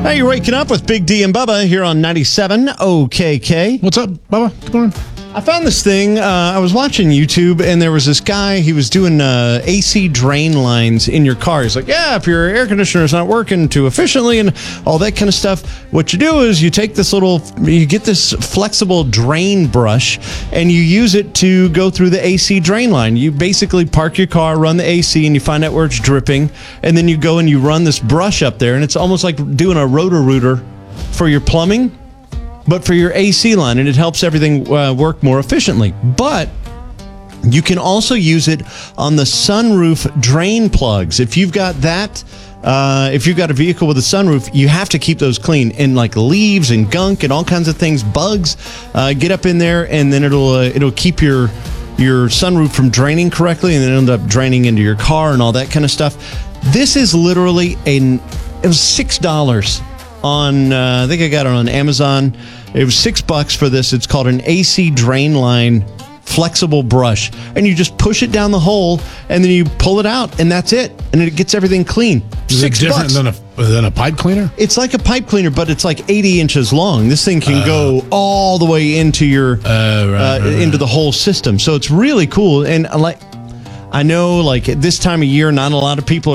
Hey, you're waking up with Big D and Bubba here on 97 OKK. What's up, Bubba? Good morning. I found this thing. I was watching YouTube, and there was this guy. He was doing AC drain lines in your car. He's like, yeah, if your air conditioner's not working too efficiently and all that kind of stuff, what you do is you take you get this flexible drain brush, and you use it to go through the AC drain line. You basically park your car, run the AC, and you find out where it's dripping, and then you go and you run this brush up there, and it's almost like doing a Roto-Rooter for your plumbing, but for your AC line, and it helps everything work more efficiently. But you can also use it on the sunroof drain plugs. If you've got that, if you've got a vehicle with a sunroof, you have to keep those clean. And like leaves and gunk and all kinds of things, bugs, get up in there, and then it'll keep your sunroof from draining correctly, and then end up draining into your car and all that kind of stuff. This is literally it was $6 on, I think I got it on Amazon. It was $6 for this. It's called an AC drain line flexible brush, and you just push it down the hole, and then you pull it out, and that's it, and it gets everything clean. Is it different than a pipe cleaner? It's like a pipe cleaner, but it's like 80 inches long. This thing can go all the way into your into the whole system. So it's really cool, and I know, like at this time of year, not a lot of people